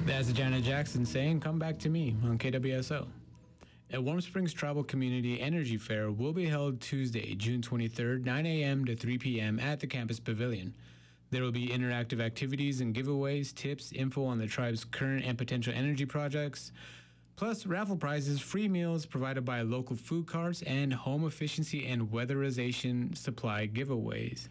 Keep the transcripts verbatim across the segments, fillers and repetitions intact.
That's Janet Jackson saying, "Come back to me" on K W S O. A Warm Springs Tribal Community Energy Fair will be held Tuesday, June twenty-third, nine a.m. to three p.m. at the campus pavilion. There will be interactive activities and giveaways, tips, info on the tribe's current and potential energy projects, plus raffle prizes, free meals provided by local food carts, and home efficiency and weatherization supply giveaways.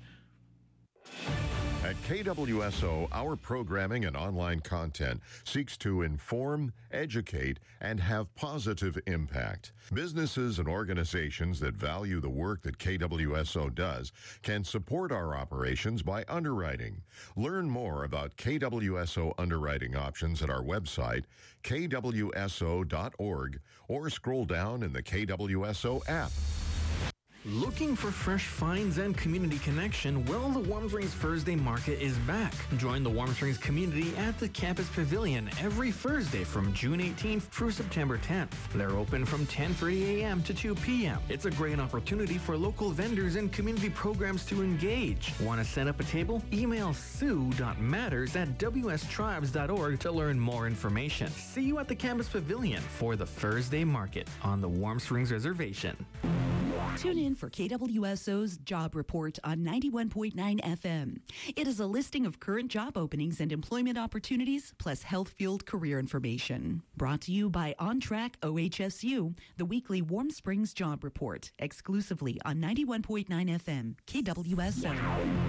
At K W S O, our programming and online content seeks to inform, educate, and have positive impact. Businesses and organizations that value the work that K W S O does can support our operations by underwriting. Learn more about K W S O underwriting options at our website, K W S O dot org, or scroll down in the K W S O app. Looking for fresh finds and community connection? Well, the Warm Springs Thursday Market is back. Join the Warm Springs community at the Campus Pavilion every Thursday from June eighteenth through September tenth. They're open from ten thirty a.m. to two p.m. It's a great opportunity for local vendors and community programs to engage. Want to set up a table? Email sue dot matters at w s tribes dot org to learn more information. See you at the Campus Pavilion for the Thursday Market on the Warm Springs Reservation. Tune in for K W S O's Job Report on ninety-one point nine F M. It is a listing of current job openings and employment opportunities, plus health-fueled career information. Brought to you by OnTrack O H S U, the weekly Warm Springs Job Report, exclusively on ninety-one point nine F M, K W S O.